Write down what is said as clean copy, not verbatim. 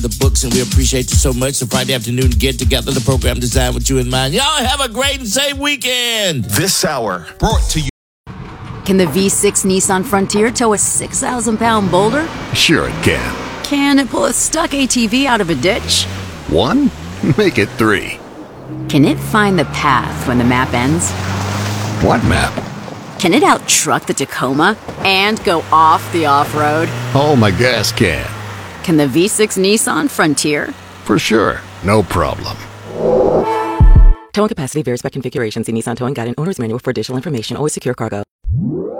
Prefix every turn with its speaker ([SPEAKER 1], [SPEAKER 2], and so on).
[SPEAKER 1] the books, and we appreciate you so much. The Friday afternoon get together, the program designed with you in mind. Y'all have a great and safe weekend.
[SPEAKER 2] This hour brought to you.
[SPEAKER 3] Can the V6 Nissan Frontier tow a 6,000-pound boulder?
[SPEAKER 4] Sure it can.
[SPEAKER 3] Can it pull a stuck ATV out of a ditch?
[SPEAKER 4] 1? Make it 3.
[SPEAKER 3] Can it find the path when the map ends?
[SPEAKER 4] What map?
[SPEAKER 3] Can it out-truck the Tacoma and go off the off-road?
[SPEAKER 4] Oh, my gas can.
[SPEAKER 3] Can the V6 Nissan Frontier?
[SPEAKER 4] For sure. No problem.
[SPEAKER 5] Towing capacity varies by configuration. See Nissan Towing Guide and Owner's Manual for additional information. Always secure cargo.